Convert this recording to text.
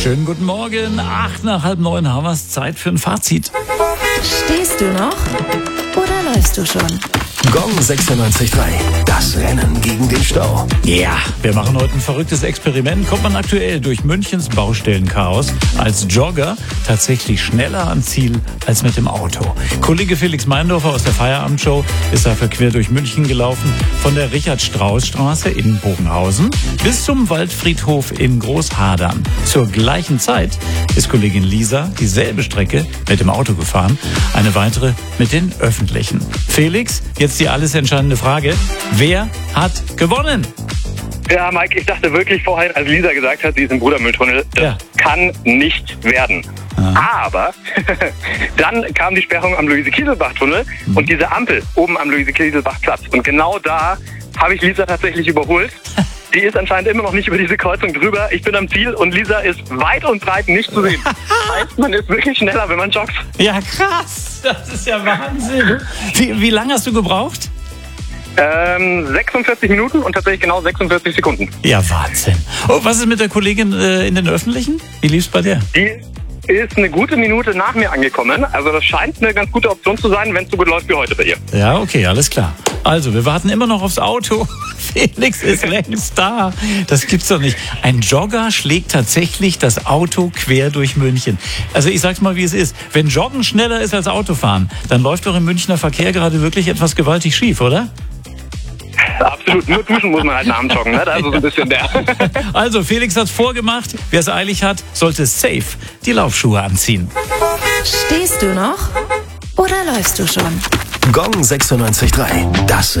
Schönen guten Morgen. 8:30 haben wir es. Zeit für ein Fazit. Stehst du noch oder läufst du schon? Gong 96.3. Das Rennen gegen den Stau. Ja, wir machen heute ein verrücktes Experiment. Kommt man aktuell durch Münchens Baustellenchaos als Jogger tatsächlich schneller ans Ziel als mit dem Auto? Kollege Felix Meindorfer aus der Feierabendshow ist dafür quer durch München gelaufen. Von der Richard-Strauss-Straße in Bogenhausen bis zum Waldfriedhof in Großhadern. Zur gleichen Zeit ist Kollegin Lisa dieselbe Strecke mit dem Auto gefahren. Eine weitere mit den Öffentlichen. Felix, jetzt die alles entscheidende Frage. Wer hat gewonnen? Ja, Mike, ich dachte wirklich vorhin, als Lisa gesagt hat, sie ist im Brudermülltunnel, das kann nicht werden. Aber dann kam die Sperrung am Luise-Kieselbach-Tunnel und diese Ampel oben am Luise-Kieselbach-Platz. Und genau da habe ich Lisa tatsächlich überholt. Die ist anscheinend immer noch nicht über diese Kreuzung drüber. Ich bin am Ziel und Lisa ist weit und breit nicht zu sehen. Heißt, man ist wirklich schneller, wenn man joggt. Ja, krass. Das ist ja Wahnsinn. Wie lange hast du gebraucht? 46 Minuten und tatsächlich genau 46 Sekunden. Ja, Wahnsinn. Oh, was ist mit der Kollegin in den Öffentlichen? Wie lief's bei der? Die ist eine gute Minute nach mir angekommen. Also das scheint eine ganz gute Option zu sein, wenn es so gut läuft wie heute bei ihr. Ja, okay, alles klar. Also, wir warten immer noch aufs Auto. Felix ist längst da. Das gibt's doch nicht. Ein Jogger schlägt tatsächlich das Auto quer durch München. Also ich sag's mal, wie es ist. Wenn Joggen schneller ist als Autofahren, dann läuft doch im Münchner Verkehr gerade wirklich etwas gewaltig schief, oder? Absolut, nur duschen muss man halt nach dem Joggen, ne? Das ist so ein bisschen der. Also, Felix hat's vorgemacht. Wer es eilig hat, sollte safe die Laufschuhe anziehen. Stehst du noch oder läufst du schon? Gong 96.3. Das